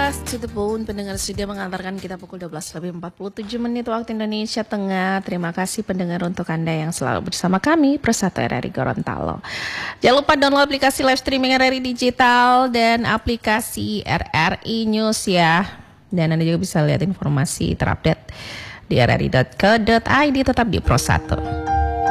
Podcast to the Bone, pendengar sudah mengantarkan kita pukul 12:47 waktu Indonesia Tengah. Terima kasih pendengar untuk Anda yang selalu bersama kami, Persatu RRI Gorontalo. Jangan lupa download aplikasi live streaming RRI Digital dan aplikasi RRI News ya. Dan Anda juga bisa lihat informasi terupdate di rri.co.id, tetap di Pro 1.